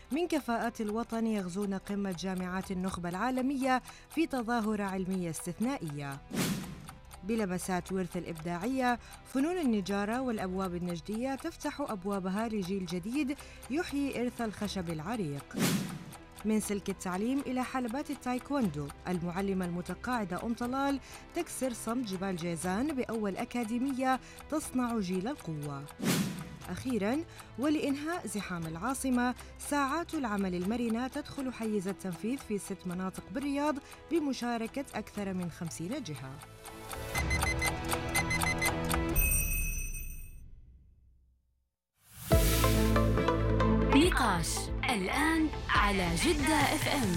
من كفاءات الوطن يغزون قمة جامعات النخبة العالمية في تظاهرة علمية استثنائية. بلمسات ورث الإبداعية، فنون النجارة والأبواب النجدية تفتح أبوابها لجيل جديد يحيي إرث الخشب العريق. من سلك التعليم إلى حلبات التايكوندو، المعلمة المتقاعدة طلال تكسر صمت جبال جيزان بأول أكاديمية تصنع جيل القوة. أخيراً، ولإنهاء زحام العاصمة، ساعات العمل المرنة تدخل حيز التنفيذ في 6 مناطق بالرياض بمشاركة أكثر من 50 جهة. نقاش الآن على جدة اف ام.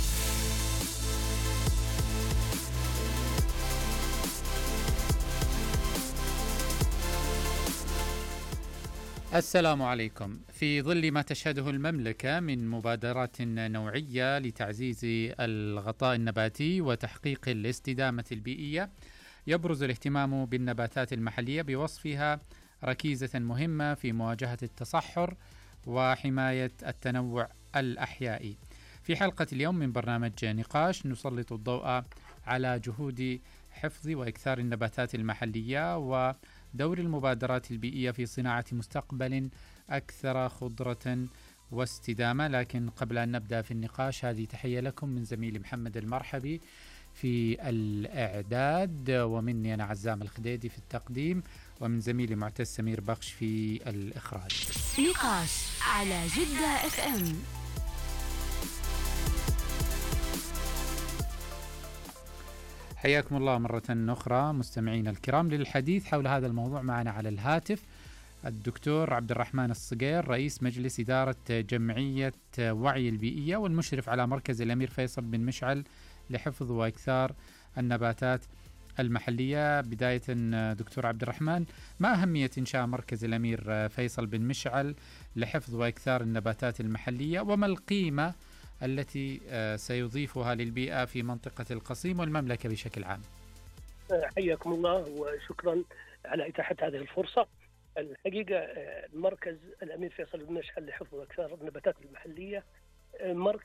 السلام عليكم. في ظل ما تشهده المملكة من مبادرات نوعية لتعزيز الغطاء النباتي وتحقيق الاستدامة البيئية، يبرز الاهتمام بالنباتات المحلية بوصفها ركيزة مهمة في مواجهة التصحر وحماية التنوع الأحيائي. في حلقة اليوم من برنامج نقاش نسلط الضوء على جهود حفظ وإكثار النباتات المحلية ودور المبادرات البيئية في صناعة مستقبل أكثر خضرة واستدامة. لكن قبل أن نبدأ في النقاش، هذه تحية لكم من زميلي محمد المرحبي في الإعداد، ومني أنا عزام الخديدي في التقديم، ومن زميلي معتز سمير بخش في الإخراج. نقاش على جدة اف ام. حياكم الله مرة أخرى مستمعين الكرام. للحديث حول هذا الموضوع معنا على الهاتف الدكتور عبد الرحمن الصقير، رئيس مجلس إدارة جمعية وعي البيئية والمشرف على مركز الأمير فيصل بن مشعل لحفظ وإكثار النباتات المحلية. بداية دكتور عبد الرحمن، ما أهمية إنشاء مركز الأمير فيصل بن مشعل لحفظ وإكثار النباتات المحلية، وما القيمة التي سيضيفها للبيئة في منطقة القصيم والمملكة بشكل عام؟ حياكم الله وشكرا على إتاحة هذه الفرصة. الحقيقة مركز الأمير فيصل بن مشعل لحفظ وإكثار النباتات المحلية مركز